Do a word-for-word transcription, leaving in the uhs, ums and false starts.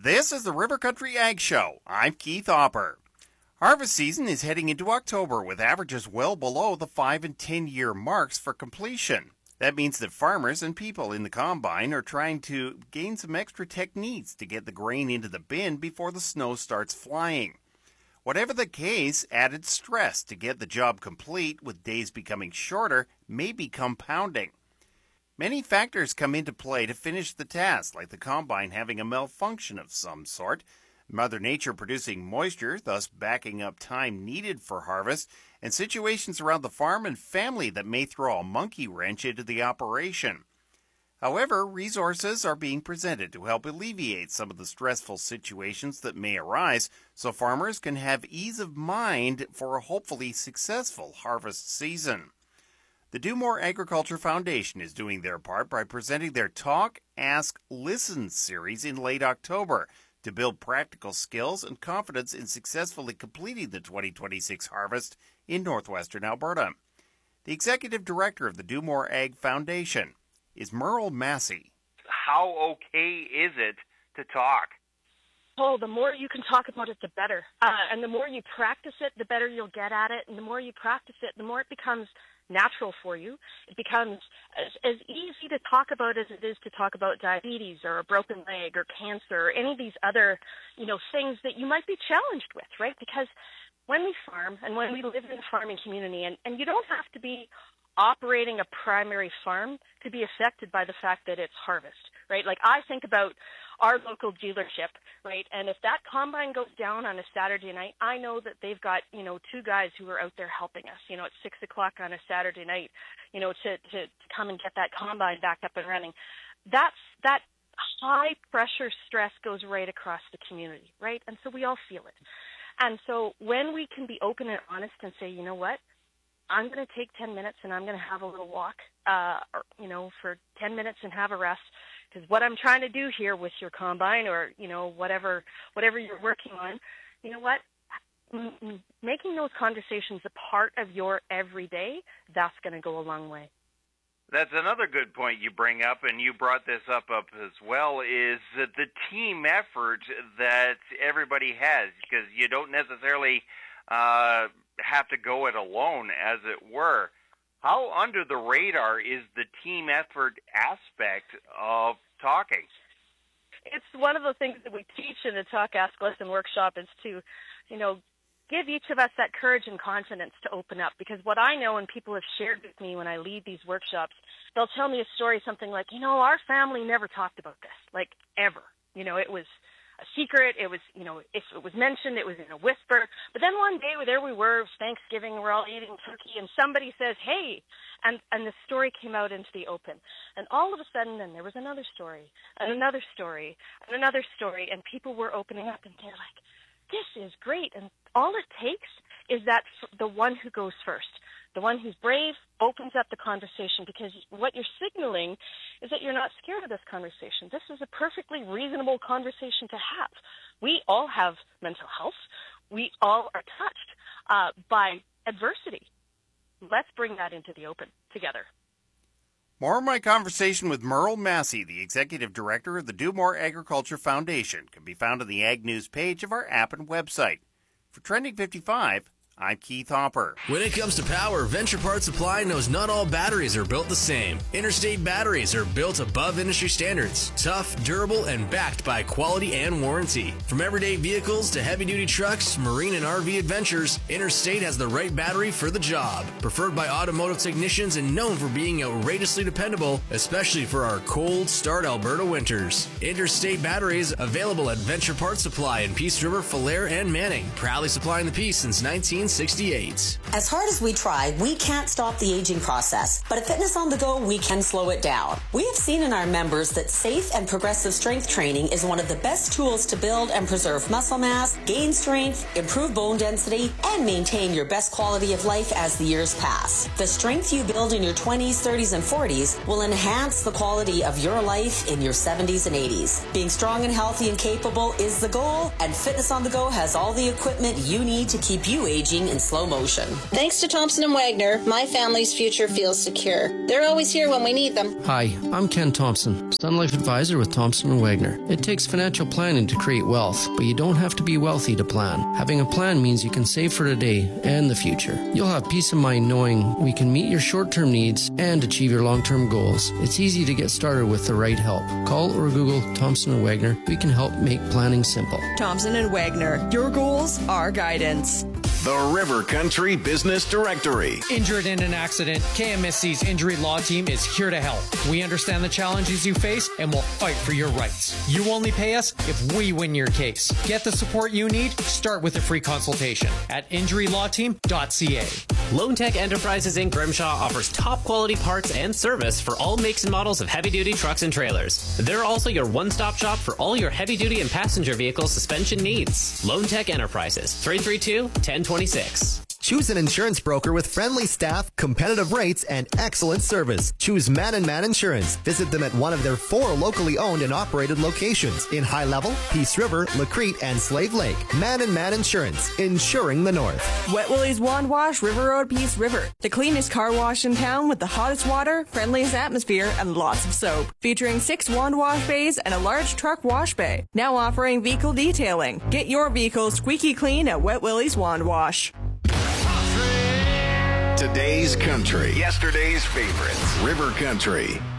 This is the River Country Ag Show. I'm Keith Hopper. Harvest season is heading into October with averages well below the five and ten year marks for completion. That means that farmers and people in the combine are trying to gain some extra techniques to get the grain into the bin before the snow starts flying. Whatever the case, added stress to get the job complete with days becoming shorter may be compounding. Many factors come into play to finish the task, like the combine having a malfunction of some sort, Mother Nature producing moisture, thus backing up time needed for harvest, and situations around the farm and family that may throw a monkey wrench into the operation. However, resources are being presented to help alleviate some of the stressful situations that may arise so farmers can have ease of mind for a hopefully successful harvest season. The Do More Agriculture Foundation is doing their part by presenting their Talk, Ask, Listen series in late October to build practical skills and confidence in successfully completing the twenty twenty-six harvest in northwestern Alberta. The executive director of the Do More Ag Foundation is Merle Massey. How okay is it to talk? Oh, the more you can talk about it, the better. Uh, and the more you practice it, the better you'll get at it. And the more you practice it, the more it becomes natural for you. It becomes as, as easy to talk about as it is to talk about diabetes or a broken leg or cancer or any of these other, you know, things that you might be challenged with, right? Because when we farm and when we live in a farming community, and, and you don't have to be operating a primary farm to be affected by the fact that it's harvest, right? Like I think about our local dealership, right? And if that combine goes down on a Saturday night, I know that they've got, you know, two guys who are out there helping us, you know, at six o'clock on a Saturday night, you know, to, to, to come and get that combine back up and running. That's, that high pressure stress goes right across the community, right? And so we all feel it. And so when we can be open and honest and say, you know what, I'm going to take ten minutes and I'm going to have a little walk, uh, or, you know, for ten minutes and have a rest. Because what I'm trying to do here with your combine or, you know, whatever whatever you're working on, you know what, M- making those conversations a part of your everyday, that's going to go a long way. That's another good point you bring up, and you brought this up, up as well, is that the team effort that everybody has, because you don't necessarily uh, have to go it alone, as it were. How under the radar is the team effort aspect of talking? It's one of the things that we teach in the Talk, Ask, Listen workshop is to, you know, give each of us that courage and confidence to open up. Because what I know and people have shared with me when I lead these workshops, they'll tell me a story, something like, you know, our family never talked about this, like ever. You know, it was a secret. It was, you know, if it was mentioned, it was in a whisper. But then one day, there we were, Thanksgiving, we're all eating turkey, and somebody says, hey, and, and the story came out into the open. And all of a sudden, then there was another story, and another story, and another story, and people were opening up, and they're like, this is great. And all it takes is that the one who goes first, the one who's brave, opens up the conversation, because what you're signaling is that you're not scared of this conversation. This is a perfectly reasonable conversation to have. We all have mental health. We all are touched uh, by adversity. Let's bring that into the open together. More of my conversation with Merle Massey, the Executive Director of the Do More Agriculture Foundation, can be found on the Ag News page of our app and website. For Trending fifty-five, I'm Keith Hopper. When it comes to power, Venture Parts Supply knows not all batteries are built the same. Interstate batteries are built above industry standards, tough, durable, and backed by quality and warranty. From everyday vehicles to heavy-duty trucks, marine and R V adventures, Interstate has the right battery for the job. Preferred by automotive technicians and known for being outrageously dependable, especially for our cold start Alberta winters. Interstate batteries available at Venture Parts Supply in Peace River, Falher, and Manning, proudly supplying the Peace since nineteen sixty-eight. As hard as we try, we can't stop the aging process, but at Fitness on the Go, we can slow it down. We have seen in our members that safe and progressive strength training is one of the best tools to build and preserve muscle mass, gain strength, improve bone density, and maintain your best quality of life as the years pass. The strength you build in your twenties, thirties, and forties will enhance the quality of your life in your seventies and eighties. Being strong and healthy and capable is the goal, and Fitness on the Go has all the equipment you need to keep you aging aging in slow motion. Thanks to Thompson and Wagner, my family's future feels secure. They're always here when we need them. Hi, I'm Ken Thompson, Sun Life Advisor with Thompson and Wagner. It takes financial planning to create wealth, but you don't have to be wealthy to plan. Having a plan means you can save for today and the future. You'll have peace of mind knowing we can meet your short-term needs and achieve your long-term goals. It's easy to get started with the right help. Call or Google Thompson and Wagner. We can help make planning simple. Thompson and Wagner. Your goals, our guidance. The River Country Business Directory. Injured in an accident, K M S C's Injury Law Team is here to help. We understand the challenges you face and will fight for your rights. You only pay us if we win your case. Get the support you need. Start with a free consultation at injury law team dot c a. Lone Tech Enterprises Incorporated. Grimshaw offers top quality parts and service for all makes and models of heavy-duty trucks and trailers. They're also your one-stop shop for all your heavy-duty and passenger vehicle suspension needs. Lone Tech Enterprises, three three two, one zero two six. Choose an insurance broker with friendly staff, competitive rates, and excellent service. Choose Man and Man Insurance. Visit them at one of their four locally owned and operated locations in High Level, Peace River, Lacrete, and Slave Lake. Man and Man Insurance, insuring the North. Wet Willie's Wand Wash, River Road, Peace River. The cleanest car wash in town with the hottest water, friendliest atmosphere, and lots of soap. Featuring six wand wash bays and a large truck wash bay. Now offering vehicle detailing. Get your vehicle squeaky clean at Wet Willie's Wand Wash. Today's country. Yesterday's favorites. River Country.